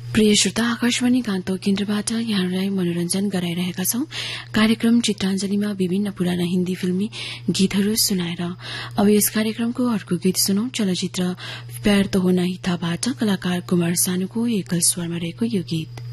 प्रिय श्रोता, आकाशवाणी गान्तोक केन्द्रबाट यहाँहरूलाई मनोरञ्जन गराइरहेका छौं। कार्यक्रम चित्राञ्जलीमा विभिन्न पुराना हिन्दी फिल्मी गीतहरू सुनाएर अब यस कार्यक्रमको अर्को गीत सुनौं। चलचित्र प्यार तो होना ही थाबाट कलाकार कुमार सानुको एकल स्वरमा रहेको यो गीत।